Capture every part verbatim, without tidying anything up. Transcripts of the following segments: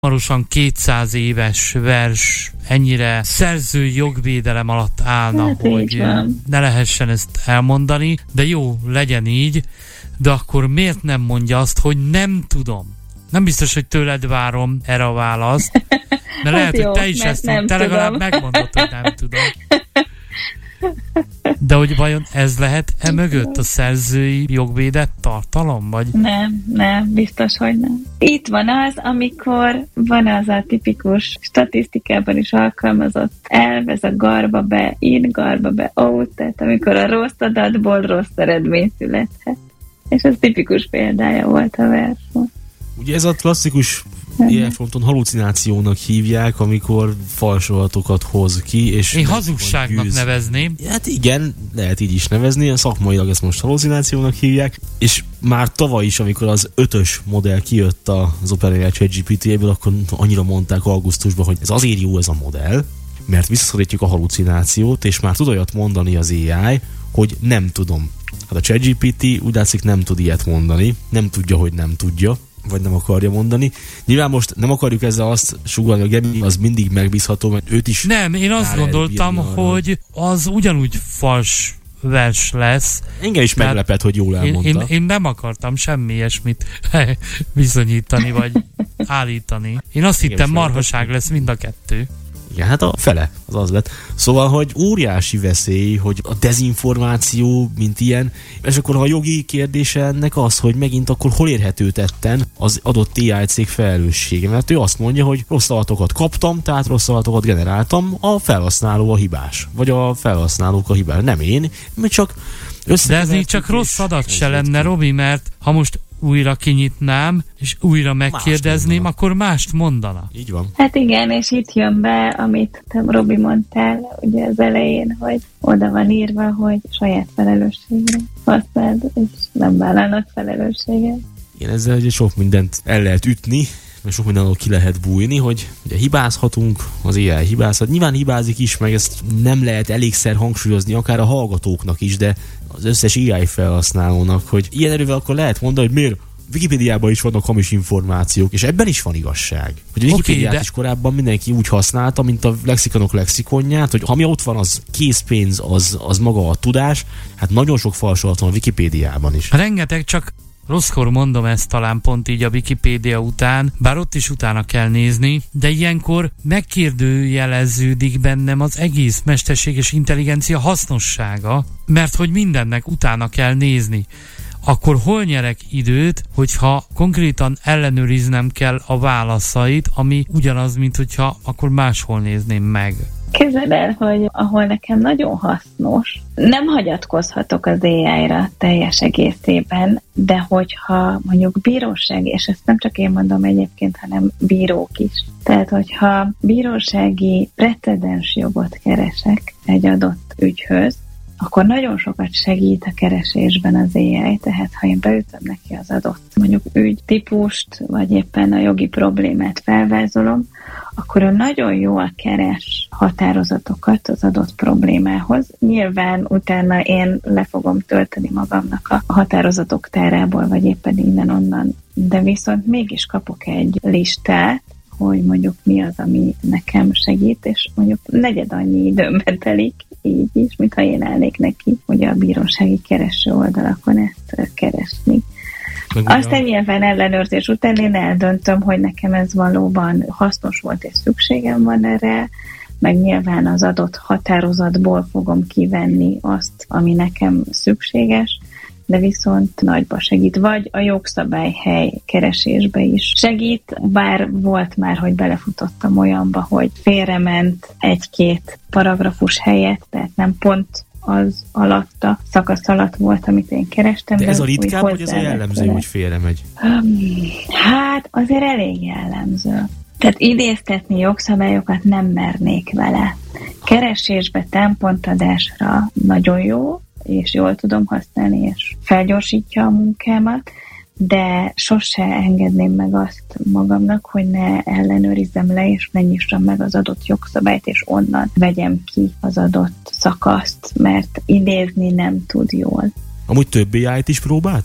hamarosan kétszáz éves vers ennyire szerzői jogvédelem alatt állna, hát hogy ne lehessen ezt elmondani, de jó, legyen így, de akkor miért nem mondja azt, hogy nem tudom? Nem biztos, hogy tőled várom erre a választ, de lehet, hát jó, hogy te is ezt mondod, te legalább megmondod, hogy nem tudom. De hogy vajon ez lehet e mögött a szerzői jogvédett tartalom? Vagy? Nem, nem, biztos, hogy nem. Itt van az, amikor van az a tipikus statisztikában is alkalmazott elv, ez a garba be in, garba be out, tehát amikor a rossz adatból rossz eredmény születhet. És ez tipikus példája volt a versnek. Ugye ez a klasszikus ilyen fronton halucinációnak hívják, amikor falsolatokat hoz ki, és én hazugságnak nevezném. Hát igen, lehet így is nevezni, a szakmailag ezt most halucinációnak hívják, és már tavaly is, amikor az ötös modell kijött az OpenAI ChatGPT-ből, akkor annyira mondták augusztusban, hogy ez azért jó ez a modell, mert visszaszorítjuk a halucinációt, és már tud olyat mondani az á i, hogy nem tudom. Hát a ChatGPT úgy látszik nem tud ilyet mondani, nem tudja, hogy nem tudja, vagy nem akarja mondani. Nyilván most nem akarjuk ezzel azt sugallni, a Gemini az mindig megbízható, mert őt is... Nem, én azt gondoltam, hogy az ugyanúgy fals vers lesz. Engem is tehát meglepett, hogy jól elmondta. Én, én, én nem akartam semmi ilyesmit bizonyítani, vagy állítani. Én azt Engem hittem, marhaság lesz mind a kettő. Igen, hát a fele, az az lett. Szóval, hogy óriási veszély, hogy a dezinformáció, mint ilyen, és akkor a jogi kérdése ennek az, hogy megint akkor hol érhető tetten az adott á i cég felelőssége. Mert ő azt mondja, hogy rossz adatokat kaptam, tehát rossz adatokat generáltam, a felhasználó a hibás. Vagy a felhasználók a hibás. Nem én, mert csak de ez így csak rossz adat se lenne, Robi, mert ha most újra kinyitnám, és újra megkérdezném, mást akkor mást mondana. Így van. Hát igen, és itt jön be, amit te, Robi, mondtál ugye az elején, hogy oda van írva, hogy saját felelősségre használd, és nem vállalnak felelősséget. Igen, ezzel ugye sok mindent el lehet ütni, mert sok mindenről ki lehet bújni, hogy ugye hibázhatunk, az á i hibázhat. Nyilván hibázik is, meg ezt nem lehet elégszer hangsúlyozni, akár a hallgatóknak is, de az összes á i felhasználónak, hogy ilyen erővel akkor lehet mondani, hogy miért Wikipédiában is vannak hamis információk, és ebben is van igazság. Hogy a Wikipédiát okay, de... is korábban mindenki úgy használta, mint a lexikonok lexikonját, hogy ami ott van, az készpénz, az, az maga a tudás. Hát nagyon sok falsolat van a Wikipédiában is. Rengeteg, csak rosszkor mondom ezt talán pont így a Wikipédia után, bár ott is utána kell nézni, de ilyenkor megkérdőjeleződik bennem az egész mesterséges intelligencia hasznossága, mert hogy mindennek utána kell nézni. Akkor hol nyerek időt, hogyha konkrétan ellenőriznem kell a válaszait, ami ugyanaz, mint hogyha akkor máshol nézném meg. Képzeld el, hogy ahol nekem nagyon hasznos, nem hagyatkozhatok az á i-ra teljes egészében, de hogyha mondjuk bíróság, és ezt nem csak én mondom egyébként, hanem bírók is. Tehát, hogyha bírósági precedens jogot keresek egy adott ügyhöz, akkor nagyon sokat segít a keresésben az á i, tehát ha én beütöm neki az adott mondjuk ügytípust, vagy éppen a jogi problémát felvázolom, akkor ő nagyon jól keres határozatokat az adott problémához. Nyilván utána én le fogom tölteni magamnak a határozatok tárából, vagy éppen innen-onnan, de viszont mégis kapok egy listát, hogy mondjuk mi az, ami nekem segít, és mondjuk negyed annyi időmbe telik, így is, mintha én állnék neki, ugye a bírósági kereső oldalakon ezt keresni. Aztán nyilván ellenőrzés után én eldöntöm, hogy nekem ez valóban hasznos volt, és szükségem van erre, meg nyilván az adott határozatból fogom kivenni azt, ami nekem szükséges, de viszont nagyba segít, vagy a jogszabályhely keresésbe is segít, bár volt már, hogy belefutottam olyanba, hogy félrement egy-két paragrafus helyett, tehát nem pont az alatt, a szakasz alatt volt, amit én kerestem. De ez a ritkább, vagy ez a jellemző, hogy félremegy? Hát azért elég jellemző. Tehát idéztetni jogszabályokat nem mernék vele. Keresésbe, támpontadásra nagyon jó, és jól tudom használni, és felgyorsítja a munkámat, de sose engedném meg azt magamnak, hogy ne ellenőrizzem le, és ne nyissam meg az adott jogszabályt, és onnan vegyem ki az adott szakaszt, mert idézni nem tud jól. Amúgy több á i-t is próbáltál?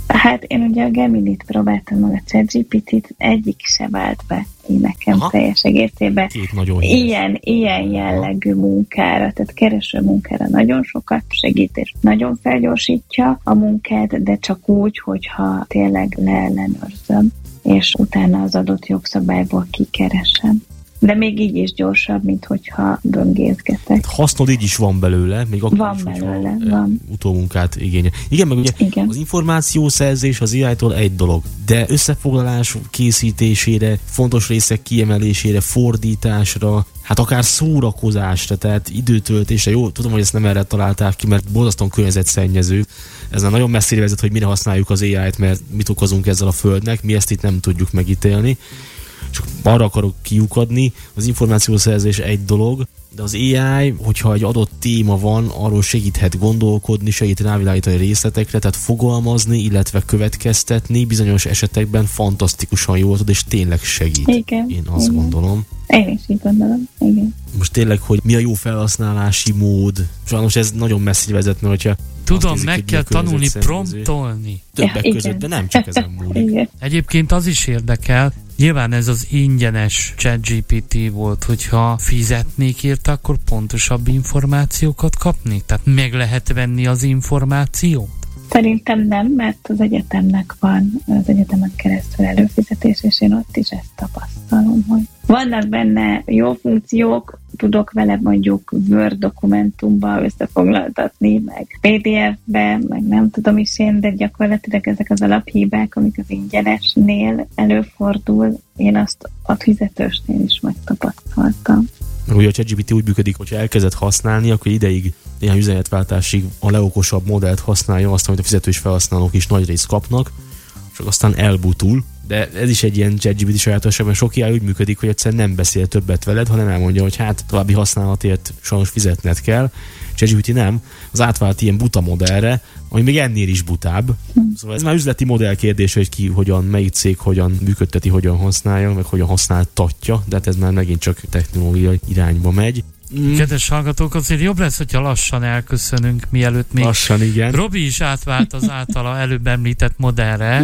Hát én ugye a Gemini-t próbáltam meg, a ChatGPT-t, egyik se vált be így nekem Aha. teljes egészében. Két nagyon ilyen, ilyen jellegű munkára, tehát kereső munkára nagyon sokat segít, és nagyon felgyorsítja a munkát, de csak úgy, hogyha tényleg leellenőrzöm, és utána az adott jogszabályból kikeresem. De még így is gyorsabb, mint hogyha böngészgetek. Hasznod így is van belőle, még akkor van is, belőle, hogyha van. utómunkát igényel. Igen, meg ugye Igen. az információszerzés az á í-tól egy dolog, de összefoglalás készítésére, fontos részek kiemelésére, fordításra, hát akár szórakozásra, tehát időtöltésre. Jó, tudom, hogy ezt nem erre találták ki, mert borzasztóan környezetszennyező. Ez nagyon messzire vezet, hogy mire használjuk az á í-t, mert mit okozunk ezzel a Földnek, mi ezt itt nem tudjuk megítélni. Csak arra akarok kiukadni, az információszerzés egy dolog, de az á í, hogyha egy adott téma van, arról segíthet gondolkodni, segít rávilágítani részletekre, tehát fogalmazni, illetve következtetni, bizonyos esetekben fantasztikusan jól tud, és tényleg segít. Igen, Én azt igen. gondolom. Én is így gondolom, igen. Most tényleg, hogy mi a jó felhasználási mód, sajnos ez nagyon messzire vezet, mert hogyha Tudom, nézik, meg kell tanulni promptolni. Többek ja, között, de nem csak ezen múlik. Igen. Egyébként az is érdekel, nyilván ez az ingyenes ChatGPT volt, hogyha fizetnék érte, akkor pontosabb információkat kapni? Tehát meg lehet venni az információt? Szerintem nem, mert az egyetemnek van az egyetemen keresztül előfizetés, és én ott is ezt tapasztalom, hogy vannak benne jó funkciók, tudok vele mondjuk Word dokumentumba összefoglaltatni, meg pé dé ef-be, meg nem tudom is én, de gyakorlatilag ezek az alaphibák, amik az ingyenesnél előfordul, én azt a fizetősnél is megtapasztaltam. Ugye a ChatGPT úgy működik, hogyha elkezdett használni, akkor ideig, néhány üzenetváltásig a leokosabb modellt használja, azt, amit a fizetős felhasználók is nagy részt kapnak, csak aztán elbutul. De ez is egy ilyen ChatGPT sajátosság, mert sok ilyen úgy működik, hogy egyszerűen nem beszél többet veled, hanem elmondja, hogy hát további használatért sajnos fizetned kell. ChatGPT nem, az átvált ilyen buta modellre, ami még ennél is butább. Szóval ez már üzleti modell kérdés, hogy ki hogyan, melyik cég hogyan működteti, hogyan használja, meg hogyan használtatja, de hát ez már megint csak technológiai irányba megy. Mm. Kedves hallgatók, azért jobb lesz, hogyha lassan elköszönünk, mielőtt még lassan, igen. Robi is átvált az általa előbb említett modellre.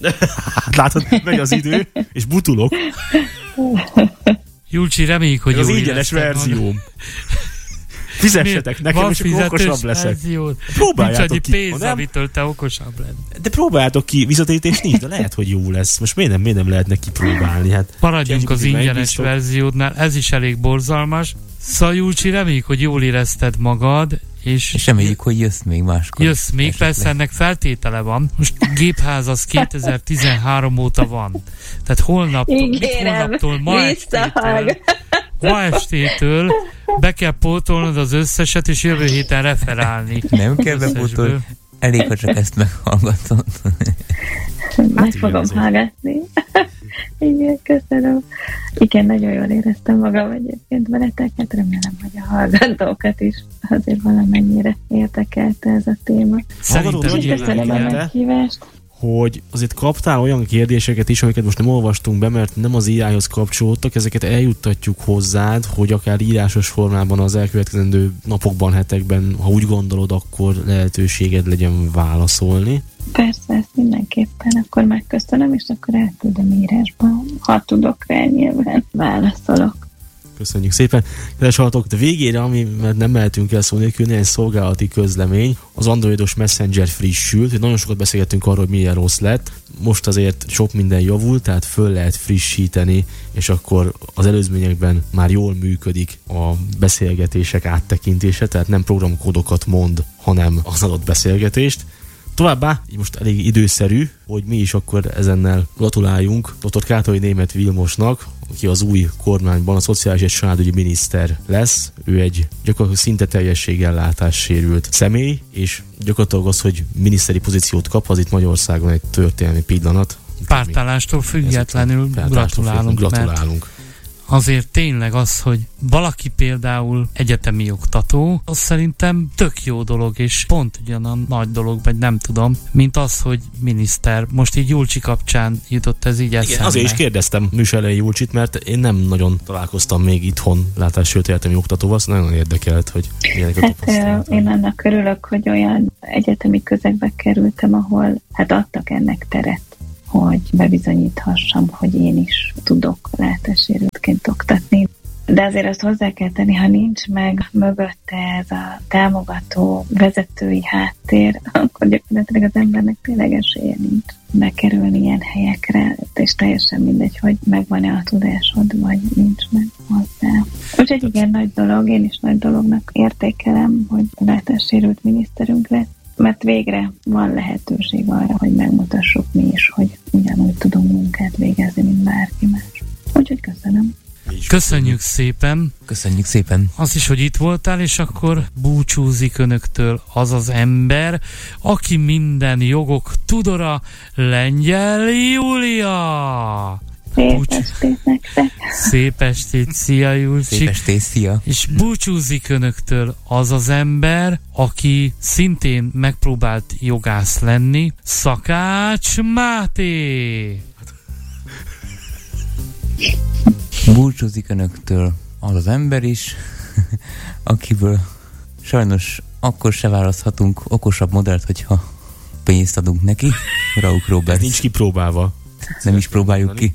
Hát látod, megy az idő, és butulok. Julcsi, reméljük, hogy ez jó az ingyenes verzióm. Fizessetek nekem, és akkor okosabb leszek. Próbáljátok nincs ki. Pénz, nem? Amitől te okosabb lenni. De próbáljátok ki, visszatérítés nincs, de lehet, hogy jó lesz. Most miért nem, miért nem lehetne kipróbálni? Hát, maradjunk az ingyenes verziódnál, ez is elég borzalmas. Szóval Julcsi, reméljük, hogy jól érezted magad, és, és reméljük, hogy jössz még máskor. Jössz még, esetleg. Persze ennek feltétele van. Most gépház az kétezer-tizenhárom óta van. Tehát holnaptól, mit holnaptól, ma estétől, ma estétől be kell pótolnod az összeset, és jövő héten referálni. Nem kell bepótolni, elég, ha csak ezt meghallgatod. Meg fogom hallgatni. Igen, köszönöm. Igen, nagyon jól éreztem magam egyébként veletek, hát remélem, hogy a hallgatókat is azért valamennyire érdekelte ez a téma. Szerintem köszönöm a meghívást. Hogy azért kaptál olyan kérdéseket is, amiket most nem olvastunk be, mert nem az á í-hoz kapcsolódtak, ezeket eljuttatjuk hozzád, hogy akár írásos formában az elkövetkezendő napokban, hetekben, ha úgy gondolod, akkor lehetőséged legyen válaszolni. Persze, ezt mindenképpen, akkor megköszönöm, és akkor elküldöm írásban, ha tudok rá, nyilván válaszolok. Köszönjük szépen. Kedves hallgatók, de végére, ami mert nem mehetünk el szó nélkül, néhány szolgálati közlemény. Az androidos Messenger frissült, nagyon sokat beszélgettünk arról, hogy milyen rossz lett. Most azért sok minden javult, tehát föl lehet frissíteni, és akkor az előzményekben már jól működik a beszélgetések áttekintése, tehát nem programkódokat mond, hanem az adott beszélgetést. Továbbá, most elég időszerű, hogy mi is akkor ezennel gratuláljunk dr. Kátai Németh Vilmosnak, aki az új kormányban a szociális és családügyi miniszter lesz. Ő egy gyakorlatilag szinte teljességgel látássérült személy, és gyakorlatilag az, hogy miniszteri pozíciót kap, az itt Magyarországon egy történelmi pillanat. Pártállástól függetlenül gratulálunk. Gratulálunk. azért tényleg az, hogy valaki például egyetemi oktató, az szerintem tök jó dolog, és pont ugyanan nagy dolog, vagy nem tudom, mint az, hogy miniszter. Most így Julcsi kapcsán jutott ez így eszembe. Azért is kérdeztem műsor elején Julcsit, mert én nem nagyon találkoztam még itthon látássérült egyetemi oktatóval, szóval nagyon érdekelt, hogy milyenek a hát, tapasztalatok. Én annak örülök, hogy olyan egyetemi közegbe kerültem, ahol hát adtak ennek teret, hogy bebizonyíthassam, hogy én is tudok látássérültként oktatni. De azért azt hozzá kell tenni, ha nincs meg mögötte ez a támogató vezetői háttér, akkor gyakorlatilag az embernek tényleg esélye nincs bekerülni ilyen helyekre, és teljesen mindegy, hogy megvan-e a tudásod, vagy nincs meg hozzá. Úgyhogy igen, nagy dolog, én is nagy dolognak értékelem, hogy látássérült miniszterünk lett, mert végre van lehetőség arra, hogy megmutassuk mi is, hogy ugyanúgy tudunk munkát végezni, mint bárki más. Úgyhogy köszönöm. Köszönjük szépen. Köszönjük szépen. Az is, hogy itt voltál, és akkor búcsúzik önöktől az az ember, aki minden jogok tudora, Lengyel Júlia. Szép Búcs... estét nektek. Szép estét, szia Julcsi. Szép estét, szia. És búcsúzik önöktől az az ember, aki szintén megpróbált jogász lenni, Szakács Máté. Búcsúzik önöktől az az ember is, akiből sajnos akkor se választhatunk okosabb modellt, hogyha pénzt adunk neki. Rauch Róbert. Nincs kipróbálva. Nem is próbáljuk ki.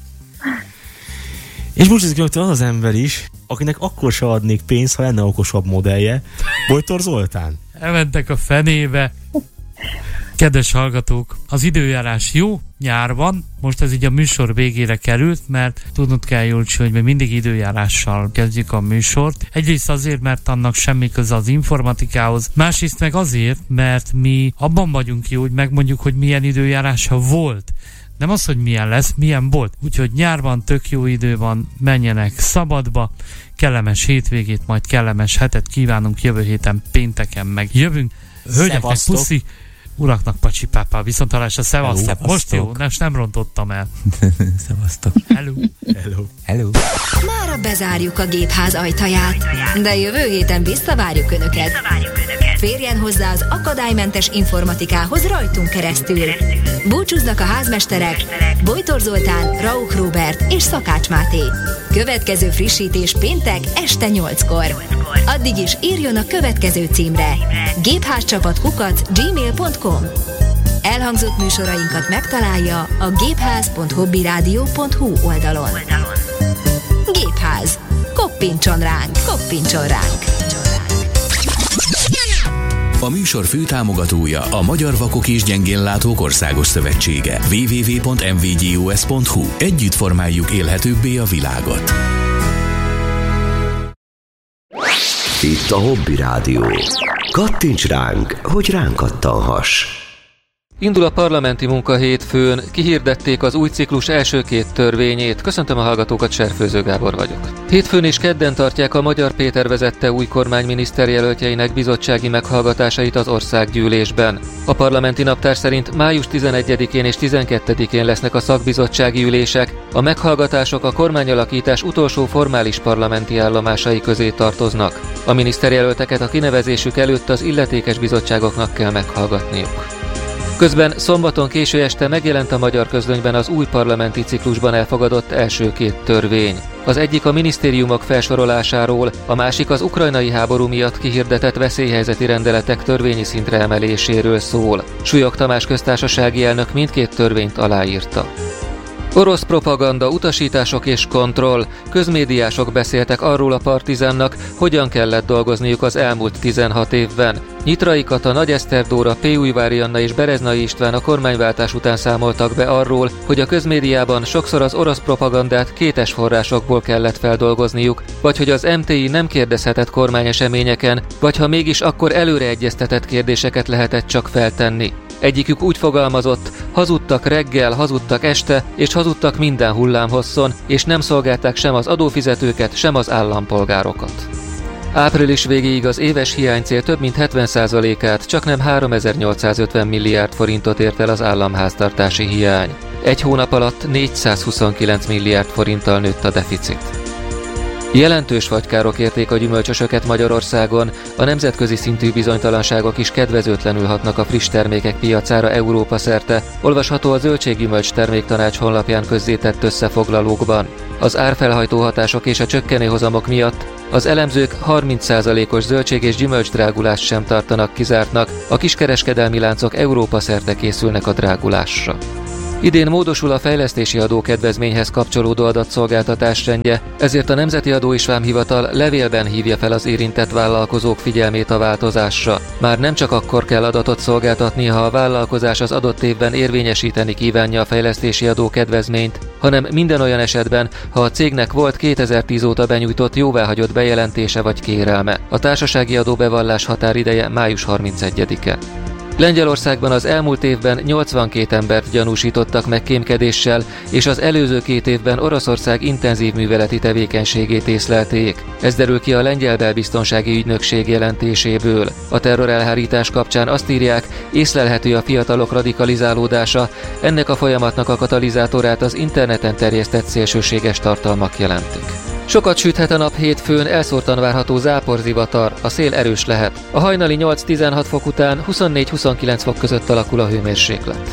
És búcsúzik önöktől az az ember is, akinek akkor se adnék pénzt, ha lenne okosabb modellje. Bojtor Zoltán. Elmentek a fenébe. Kedves hallgatók, az időjárás jó, nyár van, most ez így a műsor végére került, mert tudnod kell, Julcsi, hogy mi mindig időjárással kezdjük a műsort. Egyrészt azért, mert annak semmi köze az informatikához, másrészt meg azért, mert mi abban vagyunk jó, hogy megmondjuk, hogy milyen időjárása volt. Nem az, hogy milyen lesz, milyen volt. Úgyhogy nyárban tök jó idő van, menjenek szabadba, kellemes hétvégét, majd kellemes hetet kívánunk, jövő héten pénteken meg jövünk. Hölgyeknek puszi, uraknak pacsipápá, viszontalásra, szevasztok. Most jó, most nem rontottam el. Szevasztok. Hello. Hello. Hello. Mára bezárjuk a gépház ajtaját, de jövő héten visszavárjuk Önöket. Férjen hozzá az akadálymentes informatikához rajtunk keresztül. Búcsúznak a házmesterek, Bojtor Zoltán, Rauch Róbert és Szakács Máté. Következő frissítés péntek este nyolckor. Addig is írjon a következő címre: gépházcsapat kukac gmail pont com. Elhangzott műsorainkat megtalálja a gépház pont hobbyradio pont hu oldalon. Gépház. Koppintson ránk, koppintson ránk. A műsor főtámogatója a Magyar Vakok és Gyengénlátók Országos Szövetsége. double-u double-u double-u pont em vé gé o es pont hu. Együtt formáljuk élhetőbbé a világot. Itt a Hobby Rádió. Kattints ránk, hogy ránk kattanhass. Indul a parlamenti munka hétfőn, kihirdették az új ciklus első két törvényét. Köszöntöm a hallgatókat, Serfőző Gábor vagyok. Hétfőn és kedden tartják a Magyar Péter vezette új kormány miniszterjelöltjeinek bizottsági meghallgatásait az országgyűlésben. A parlamenti naptár szerint május tizenegyedikén és tizenkettedikén lesznek a szakbizottsági ülések. A meghallgatások a kormányalakítás utolsó formális parlamenti állomásai közé tartoznak. A miniszterjelölteket a kinevezésük előtt az illetékes bizottságoknak kell meghallgatniuk. Közben szombaton késő este megjelent a Magyar Közlönyben az új parlamenti ciklusban elfogadott első két törvény. Az egyik a minisztériumok felsorolásáról, a másik az ukrajnai háború miatt kihirdetett veszélyhelyzeti rendeletek törvényi szintre emeléséről szól. Súlyog Tamás köztársasági elnök mindkét törvényt aláírta. Orosz propaganda, utasítások és kontroll. Közmédiások beszéltek arról a Partizánnak, hogyan kellett dolgozniuk az elmúlt tizenhat évben. Nyitrai Kata, Nagy Eszter Dóra, P. Újvári Anna és Bereznai István a kormányváltás után számoltak be arról, hogy a közmédiában sokszor az orosz propagandát kétes forrásokból kellett feldolgozniuk, vagy hogy az em té i nem kérdezhetett kormányeseményeken, vagy ha mégis, akkor előre egyeztetett kérdéseket lehetett csak feltenni. Egyikük úgy fogalmazott: hazudtak reggel, hazudtak este, és hazudtak minden hullámhosszon, és nem szolgálták sem az adófizetőket, sem az állampolgárokat. Április végéig az éves hiánycél több mint hetven százalékát, csaknem háromezer-nyolcszázötven milliárd forintot ért el az államháztartási hiány. Egy hónap alatt négyszázhuszonkilenc milliárd forinttal nőtt a deficit. Jelentős vagykárok érték a gyümölcsösöket Magyarországon, a nemzetközi szintű bizonytalanságok is kedvezőtlenül hatnak a friss termékek piacára Európa szerte, olvasható a Zöldséggyümölcs Terméktanács honlapján közzétett összefoglalókban. Az árfelhajtó hatások és a csökkenő hozamok miatt az elemzők harminc százalékos zöldség- és gyümölcsdrágulást sem tartanak kizártnak, a kiskereskedelmi láncok Európa szerte készülnek a drágulásra. Idén módosul a fejlesztési adókedvezményhez kapcsolódó adatszolgáltatás rendje, ezért a Nemzeti Adó és Vámhivatal levélben hívja fel az érintett vállalkozók figyelmét a változásra. Már nem csak akkor kell adatot szolgáltatni, ha a vállalkozás az adott évben érvényesíteni kívánja a fejlesztési adókedvezményt, hanem minden olyan esetben, ha a cégnek volt kétezer-tíz óta benyújtott jóváhagyott bejelentése vagy kérelme. A társasági adóbevallás határideje május harmincegyedike. Lengyelországban az elmúlt évben nyolcvankét embert gyanúsítottak meg kémkedéssel, és az előző két évben Oroszország intenzív műveleti tevékenységét észlelték. Ez derül ki a Lengyel Belbiztonsági Ügynökség jelentéséből. A terrorelhárítás kapcsán azt írják, észlelhető a fiatalok radikalizálódása, ennek a folyamatnak a katalizátorát az interneten terjesztett szélsőséges tartalmak jelentik. Sokat süthet a nap hétfőn, elszórtan várható záporzivatar, a szél erős lehet. A hajnali nyolc-tizenhat fok után huszonnégy-huszonkilenc fok között alakul a hőmérséklet.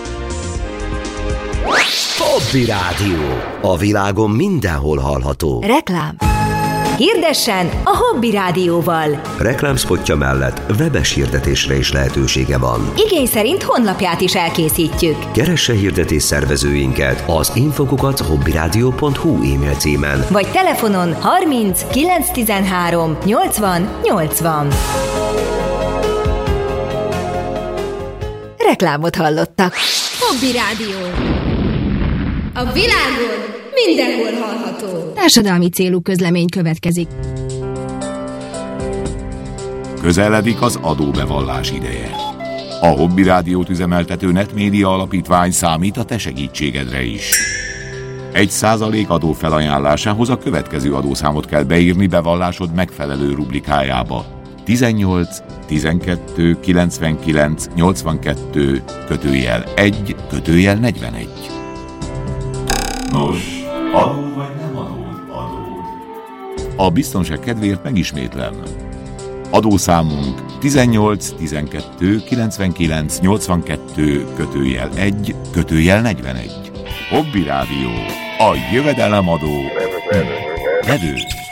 Hobby Rádió. A világon mindenhol hallható. Reklám. Hirdessen a Hobby Rádióval. Reklámspotja mellett webes hirdetésre is lehetősége van. Igény szerint honlapját is elkészítjük. Keresse hirdetés szervezőinket az infokukat hobbyradio pont hu e-mail címen. Vagy telefonon harminc kilenc tizenhárom nyolcvan nyolcvan. Reklámot hallottak. Hobby Rádió. A világon mindenhol hallható. Társadalmi célú közlemény következik. Közeledik az adóbevallás ideje. A Hobby Rádiót üzemeltető Netmédia Alapítvány számít a te segítségedre is. Egy százalék adó felajánlásához a következő adószámot kell beírni bevallásod megfelelő rubrikájába. tizennyolc tizenkettő kilencvenkilenc nyolcvankettő kötőjel egy kötőjel negyvenegy. Nos, adó vagy nem adó? Adó. A biztonság kedvéért megismétlem. Adószámunk tizennyolc tizenkettő kilencvenkilenc nyolcvankettő kötőjel egy kötőjel negyvenegy. Hobby Rádió. A jövedelemadó vevő.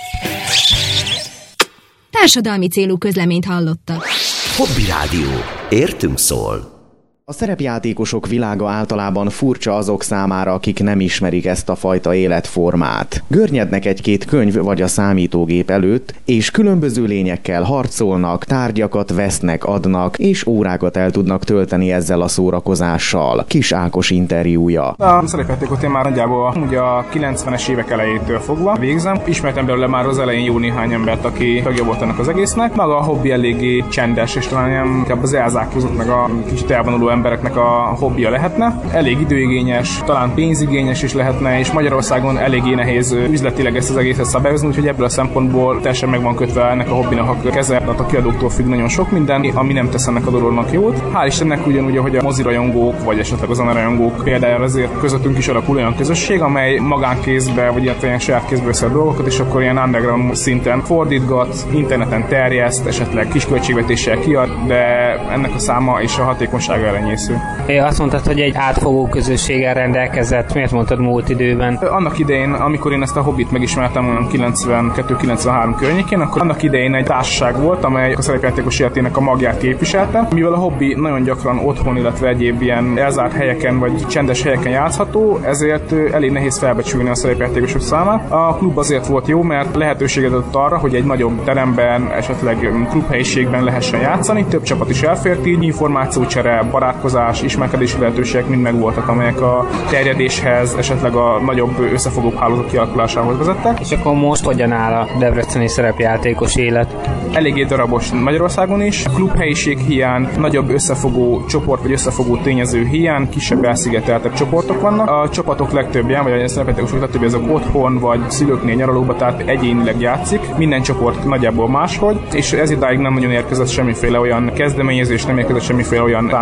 Társadalmi célú közleményt hallottak. Hobby Rádió. Értünk szól. A szerepjátékosok világa általában furcsa azok számára, akik nem ismerik ezt a fajta életformát. Görnyednek egy-két könyv vagy a számítógép előtt, és különböző lényekkel harcolnak, tárgyakat vesznek, adnak, és órákat el tudnak tölteni ezzel a szórakozással. Kis Ákos interjúja. A szerepjátékot én már nagyjából ugye a kilencvenes évek elejétől fogva végzem. Ismertem belőle már az elején jó néhány embert, aki tagja volt ennek az egésznek. Maga a hobbi eléggé csendes, és talán inkább az elzárkózott meg a kicsit elvonuló embereknek a hobbija lehetne. Elég időigényes, talán pénzigényes is lehetne, és Magyarországon eléggé nehéz üzletileg ezt az egészet szabályozni, úgyhogy ebből a szempontból teljesen meg van kötve ennek a hobbinak a keze, a kiadóktól függ nagyon sok minden, ami nem tesz ennek a dolognak jót. Hál' Istennek ugyanúgy, hogy a mozirajongók, vagy esetleg a zenarajongók például azért közöttünk is alakul olyan közösség, amely magánkézbe, vagy ilyen saját kézből veszi a dolgokat, és akkor ilyen underground szinten fordítgat, interneten terjeszt, esetleg kis költségvetéssel kiad, de ennek a száma és a hatékonysága elenyésző. É, azt mondtad, hogy egy átfogó közösséggel rendelkezett. Miért mondtad múlt időben? Annak idején, amikor én ezt a hobbit megismertem olyan kilencvenkettő kilencvenhárom környékén, akkor annak idején egy társaság volt, amely a szerepjátékos életének a magját képviselte. Mivel a hobbi nagyon gyakran otthon, illetve egyéb ilyen elzárt helyeken vagy csendes helyeken játszható, ezért elég nehéz felbecsülni a szerepjátékosok számát. A klub azért volt jó, mert lehetőséget adott arra, hogy egy nagyobb teremben, esetleg klubhelyiségben lehessen játszani. Több csapat is elfért, így információcsere, barátkozás, ismerkedési lehetőségek mind megvoltak, amelyek a terjedéshez, esetleg a nagyobb összefogóbb hálózat kialakulásához vezettek. És akkor most hogyan áll a debreceni szerepjátékos élet? Eléggé darabos Magyarországon is. Klubhelyiség hiány, nagyobb összefogó csoport vagy összefogó tényező hiány, kisebb elszigeteltebb csoportok vannak. A csapatok legtöbbje, vagy a szerepjátékosok legtöbbje azok otthon vagy szülőknél nyaralóba, tehát egyénileg játszik. Minden csoport nagyjából máshogy, és ez idáig nem nagyon érkezett semmiféle olyan kezdeményezés, nem érkezett semmiféle olyan szándék arra,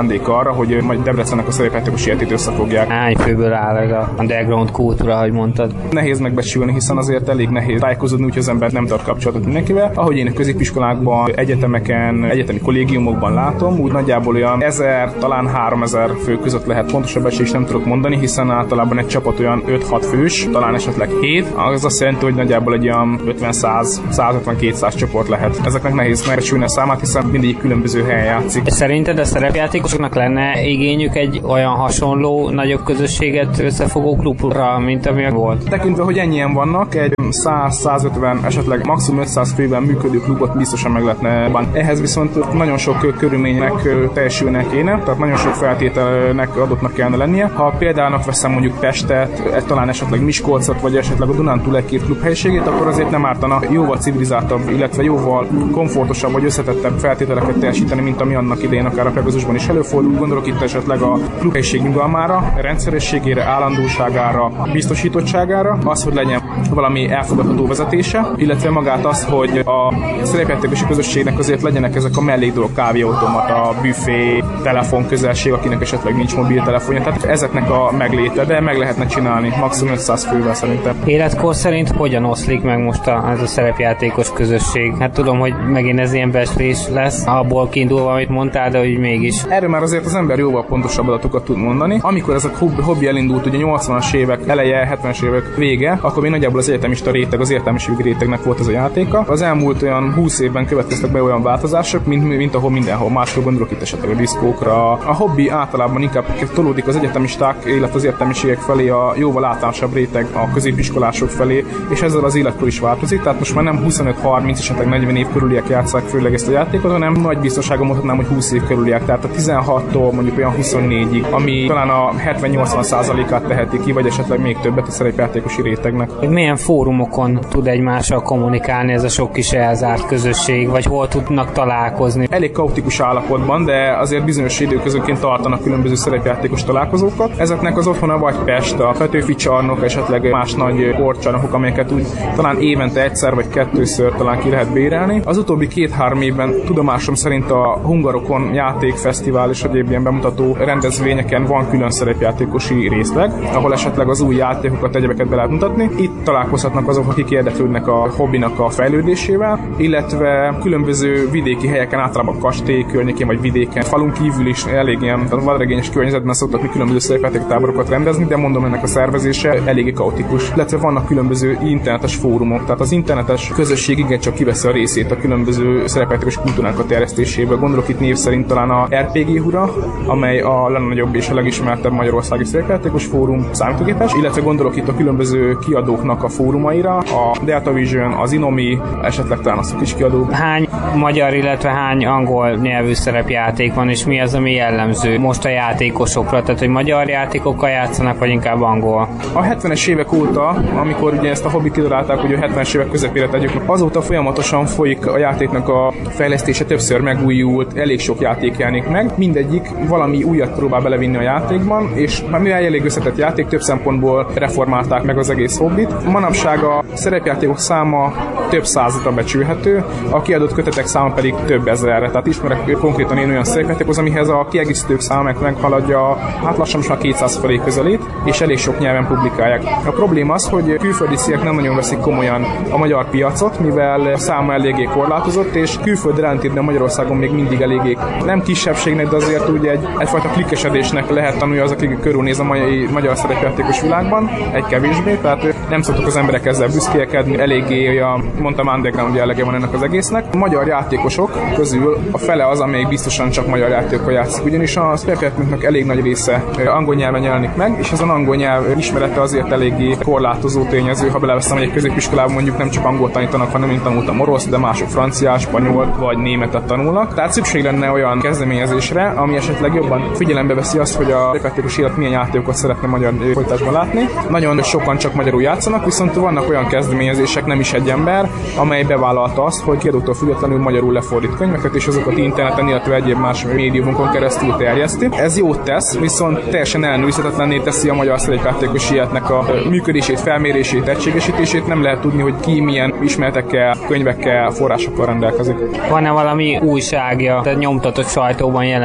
arra, hogy majd Debrecennek a szerepjátékos életét összefogják. Hány főből áll ez a underground kultúra, ahogy mondtad? Nehéz megbecsülni, hiszen azért elég nehéz tájékozódni, úgyhogy az ember nem tart kapcsolatot mindenkivel. Ahogy én a középiskolákban, egyetemeken, egyetemi kollégiumokban látom, úgy nagyjából olyan ezer, talán háromezer fő között lehet, pontosabb esélyt nem tudok mondani, hiszen általában egy csapat olyan öt-hat fős, talán esetleg hét. Az azt jelenti, hogy nagyjából egy olyan ötven-száz, százötven-kétszáz csoport lehet. Ezeknek nehéz megbecsülni a számát, hiszen mindig különböző helyen játszik. Szerinted a szerepjátékosoknak lenne igényük egy olyan hasonló nagyobb közösséget összefogó klubra, mint ami volt? Tekintve, hogy ennyien vannak, egy száz-százötven, esetleg maximum ötszáz főben működő klubot biztosan meg lehetne ban. Ehhez viszont nagyon sok körülménynek teljesülnek kéne, tehát nagyon sok feltételnek adottnak kellene lennie. Ha példának veszem mondjuk Pestet, talán esetleg Miskolcot, vagy esetleg a Dunántúl egy-két klubhelyiségét, akkor azért nem ártana jóval civilizáltabb, illetve jóval komfortosabb vagy összetettebb feltételeket teljesíteni, mint ami annak idején akár a Pegazusban is előfordult. Gondolok itt esetleg a klubhelyiség nyugalmára, rendszerességére, állandóságára, biztosítottságára, az, hogy legyen valami elfogadható vezetése, illetve magát az, hogy a szerepjátékosi közösségnek azért legyenek ezek a mellékdolgok, kávéautomata, büfé, telefon közelség, akinek esetleg nincs mobiltelefonja, tehát ezeknek a megléte, de meg lehetne csinálni maximum ötszáz fővel szerintem. Életkor szerint hogyan oszlik meg most a, ez a szerepjátékos közösség? Hát tudom, hogy megint ez ilyen becslés lesz, abból kiindulva, amit mondtál, de hogy mégis. Erről már azért az ember jóval pontosabb adatokat tud mondani. Amikor ez a hobbi elindult, ugye nyolcvanas évek eleje, hetvenes évek vége, akkor még nagyjából az egyetemista réteg, az értelmiségi rétegnek volt ez a játéka. Az elmúlt olyan húsz évben következtek be olyan változások, mint, mint ahol mindenhol. Máshol gondolok itt esetleg a diszkókra. A hobbi általában inkább tolódik az egyetemisták, illetve az értelmiségek felé, a jóval általánosabb réteg a középiskolások felé, és ezzel az életkor is változik. Tehát most már nem huszonöt-harminc, esetleg negyven év körüliek játsszák főleg ezt a játékot, hanem nagy biztonságom mondhatnám, hogy húsz év körüliek. Tehát a tizenhattól mondjuk olyan huszonnégyig, ami talán a hetven-nyolcvan százalékát teheti ki, vagy esetleg még többet a szerepjátékosi rétegnek. Milyen fórumokon tud egymással kommunikálni ez a sok kis elzárt közösség, vagy hol tudnak találkozni? Elég kaotikus állapotban, de azért bizonyos időközönként tartanak különböző szerepjátékos találkozókat. Ezeknek az otthona vagy Pest, a Petőfi csarnok, esetleg más nagy sportcsarnokok, amelyeket úgy talán évente egyszer vagy kettőször talán ki lehet bérelni. Az utóbbi két-három évben tudomásom szerint a Hungarokon játékfesztivál és egyéb ilyen bemutató rendezvényeken van külön szerepjátékosi részleg, ahol esetleg az új játékokat, egyebeket be lehet mutatni. Itt találkozhatnak azok, akik érdeklődnek a hobbinak a fejlődésével, illetve különböző vidéki helyeken, általában kastély környékén vagy vidéken, falun kívül is elég ilyen vadregényes környezetben szoktak mi különböző szerepjátéktáborokat rendezni, de mondom, ennek a szervezése eléggé kaotikus. Illetve vannak különböző internetes fórumok, tehát az internetes közösség igencsak kiveszi a részét a különböző szerepjátékos kultúrák a terjesztéséből. Gondolok itt név szerint talán a er pé gé Hura, amely a legnagyobb és a legismertebb magyarországi szerepjátékos fórum számítógépes, illetve gondolok itt a különböző kiadóknak a fórumaira, a Delta Vision, az Inomi, esetleg talán az a kis kiadó. Hány magyar, illetve hány angol nyelvű szerepjáték van, és mi az, ami jellemző most a játékosokra? Tehát, hogy magyar játékokkal játszanak, vagy inkább angol? A hetvenes évek óta, amikor ugye ezt a hobbit kitalálták, hogy a hetvenes évek közepére tegyük, azóta folyamatosan folyik a játéknak a fejlesztése, többször megújult, elég sok játék jelenik meg, mindegyik valami újat próbál belevinni a játékban, és már mivel elég összetett játék, több szempontból reformálták meg az egész hobbit. Manapság a szerepjátékok száma több százra becsülhető, a kiadott kötetek száma pedig több ezerre. Tehát ismerek konkrétan én olyan szerepjátékhoz, amihez a kiegészítők száma meghaladja, hát lassan most már kétszáz felé közelít, és elég sok nyelven publikálják. A probléma az, hogy külföldi cégek nem nagyon veszik komolyan a magyar piacot, mivel a száma eléggé korlátozott, és külföldre ellentétben Magyarországon még mindig eléggé nem kisebbségnek, de azért úgy egy, egyfajta klikkesedésnek lehet tanulni az, akik körülnéz a mai, magyar szerepjátékos világban, egy kevésbé, tehát nem szoktak az emberek ezzel büszkélkedni, eléggé, a, mondtam, underground jellege van ennek az egésznek. A magyar játékosok közül a fele az, amelyik biztosan csak magyar játékokkal játszik, ugyanis a szerepjátékoknak elég nagy része angol nyelven jelenik meg, és az angol nyelv ismerete azért eléggé korlátozó tényező, ha beleveszem, hogy egy középiskolában mondjuk nem csak angol tanítanak, hanem mint tanultam orosz, de mások franciát, spanyol vagy németet tanulnak. Tehát szükség lenne olyan kezdeményezésre, ami esetleg jobban figyelembe veszi azt, hogy a szerepjátékos élet milyen játékokat szeretne magyar folytásban látni. Nagyon sokan csak magyarul játszanak, viszont vannak olyan kezdeményezések, nem is egy ember, amely bevállalta azt, hogy kiadótól függetlenül magyarul lefordít könyveket, és azokat interneten, illetve egyéb más médiumokon keresztül terjeszti. Ez jót tesz, viszont teljesen ellenőrizhetetlenné teszi a magyar szerepjátékos életnek a működését, felmérését, egységesítését. Nem lehet tudni, hogy ki milyen ismeretekkel, könyvekkel, forrásokkal rendelkezik. Van-e valami újságja, tehát nyomtatott sajtóban jelenik-e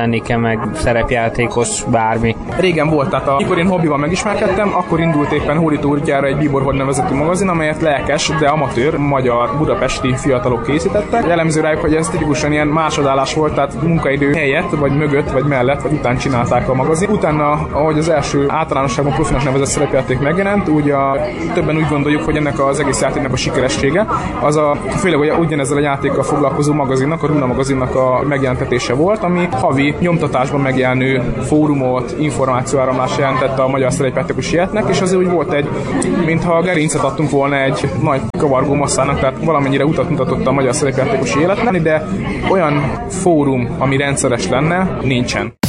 meg szerepjátékos, bármi. Régen volt, tehát amikor én hobbival megismerkedtem, akkor indult éppen hódító útjára egy Bíborhord nevezetű magazin, amelyet lelkes, de amatőr, magyar, budapesti fiatalok készítettek. Jellemző rájuk, hogy ez tipikusan ilyen másodállás volt, tehát munkaidő helyett, vagy mögött, vagy mellett, vagy után csinálták a magazin. Utána, ahogy az első általánosságban profinak nevezett szerepjáték megjelent, úgy a, többen úgy gondoljuk, hogy ennek az egész játéknak a sikeressége, az a főleg hogy ugyanezzel a játékkal foglalkozó magazinnak, a Runa magazinnak a megjelentetése volt, ami havi nyomtatásban megjelenő fórumot, információáramlás jelentette a magyar szerepjátékos életnek, és azért úgy volt egy, mintha gerincet adtunk volna egy nagy kavargó masszának, tehát valamennyire utat mutatott a magyar szerepjátékos életnek, de olyan fórum, ami rendszeres lenne, nincsen.